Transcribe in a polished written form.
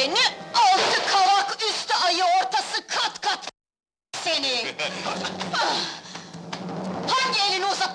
Seni, altı kavak üstü ayı ortası kat kat seni! Ah! Hangi elini uzattın?